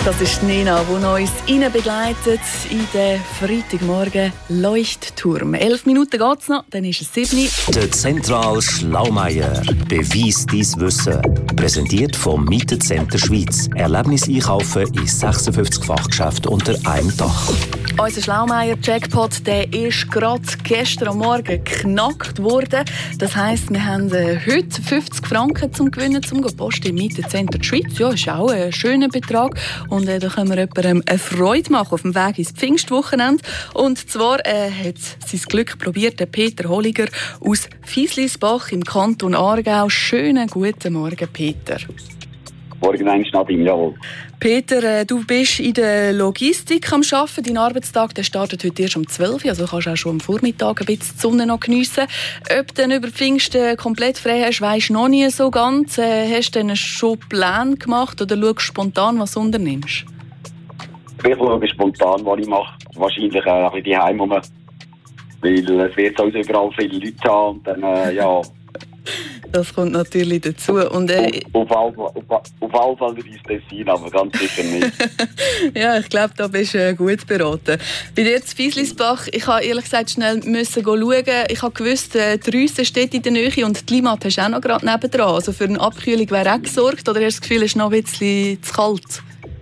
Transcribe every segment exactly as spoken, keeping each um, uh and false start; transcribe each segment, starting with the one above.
Das ist Nina, die uns rein begleitet in den Freitagmorgen Leuchtturm. Elf Minuten geht es noch, dann ist es sieben. Der Zentral Schlaumeier. Beweis dein Wissen. Präsentiert vom Mietecenter Schweiz. Erlebnis einkaufen in sechsundfünfzig Fachgeschäften unter einem Dach. Unser Schlaumeier-Jackpot der ist gerade gestern am Morgen geknackt worden. Das heisst, wir haben heute fünfzig Franken zum Gewinnen, zum Posten im Mietecenter Schweiz. Ja, ist auch ein schöner Betrag. Und äh, da können wir jemandem eine Freude machen auf dem Weg ins Pfingstwochenende. Und zwar äh, hat sein Glück probiert der Peter Holliger aus Fieslisbach im Kanton Aargau. Schönen guten Morgen, Peter. Morgen eins Nadim, jawohl. Peter, äh, du bist in der Logistik am Arbeiten. Dein Arbeitstag der startet heute erst um zwölf Uhr, also kannst du auch schon am Vormittag ein bisschen die Sonne noch geniessen. Ob du dann über Pfingsten komplett frei hast, weisst du noch nie so ganz. Äh, hast du dann schon Pläne gemacht oder schaust spontan, was du unternimmst? Ich schaue spontan, was ich mache. Wahrscheinlich äh, ein bisschen daheim rum. Weil es wird also überall viele Leute haben und dann, äh, ja... Das kommt natürlich dazu. Und, äh, auf, auf, auf, auf alle Fälle würde ich das Tessin, aber ganz sicher nicht. Ja, ich glaube, da bist du äh, gut beraten. Bei dir zu Fieslisbach, ich habe ehrlich gesagt schnell müssen schauen. Ich habe gewusst, äh, die Rüsse steht in der Nähe und die Limmat hast du auch noch gerade nebendran. Also für eine Abkühlung wäre auch gesorgt, oder hast du das Gefühl, es ist noch ein bisschen zu kalt?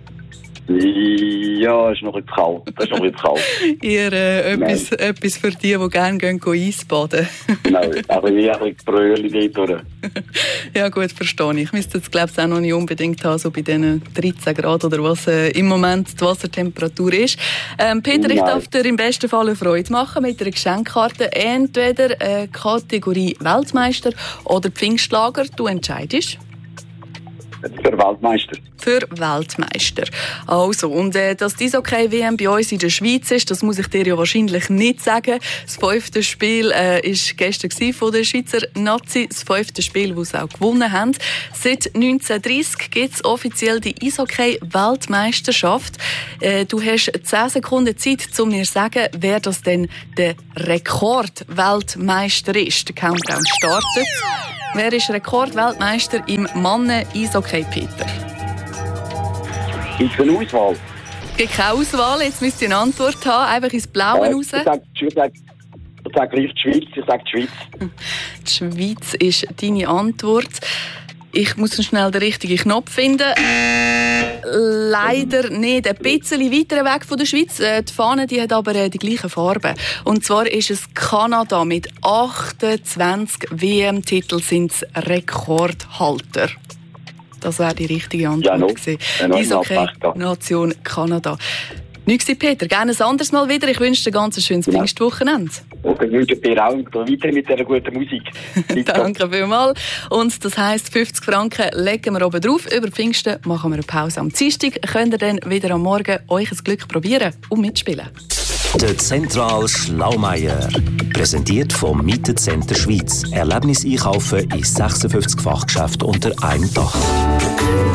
Ja, es ist noch ein bisschen kalt. Das ist noch ein bisschen kalt. Ihr, äh, etwas, etwas für die, die gerne gehen, gehen Eisbaden. Genau, aber wie ein bisschen Bröhrli dort. Ja gut, verstehe ich. Ich müsste es glaube ich auch noch nicht unbedingt haben, so bei diesen dreizehn Grad oder was äh, im Moment die Wassertemperatur ist. Ähm, Peter, ich darf dir im besten Fall eine Freude machen mit einer Geschenkkarte. Entweder äh, Kategorie Weltmeister oder Pfingstlager. Du entscheidest. Für Weltmeister. Für Weltmeister. Also, und äh, dass die Eishockey-W M bei uns in der Schweiz ist, das muss ich dir ja wahrscheinlich nicht sagen. Das fünfte Spiel äh, ist gestern von der Schweizer Nazi. Das fünfte Spiel, das sie auch gewonnen haben. Seit neunzehnhundertdreissig gibt es offiziell die Eishockey-Weltmeisterschaft. Äh, du hast zehn Sekunden Zeit, um mir zu sagen, wer das denn der Rekord-Weltmeister ist. Der Countdown startet. Wer ist Rekordweltmeister im Mannen-Eishockey, Peter? Gibt es eine Auswahl? Es gibt keine Auswahl, jetzt müsst ihr eine Antwort haben, einfach ins Blaue äh, raus. Ich sage sag, sag gleich die Schweiz, ich sage die Schweiz. Die Schweiz ist deine Antwort. Ich muss schnell den richtigen Knopf finden. Leider nicht. Ein bisschen weiter weg von der Schweiz. Die Fahne die hat aber die gleichen Farben. Und zwar ist es Kanada. Mit achtundzwanzig W M-Titeln sind sie Rekordhalter. Das wäre die richtige Antwort ja, gewesen. Eishockey-Nation Kanada. Nichts, Peter. Gerne ein anderes Mal wieder. Ich wünsche dir ein ganz schönes ja. Pfingstwochenende. Und ich wünsche dir auch weiter mit dieser guten Musik. Danke vielmals. Und das heisst, fünfzig Franken legen wir oben drauf. Über Pfingsten machen wir eine Pause am Dienstag. Könnt ihr dann wieder am Morgen euch ein Glück probieren und mitspielen. Der Zentral Schlaumeier. Präsentiert vom Mietecenter Schweiz. Erlebnis einkaufen in sechsundfünfzig Fachgeschäften unter einem Dach.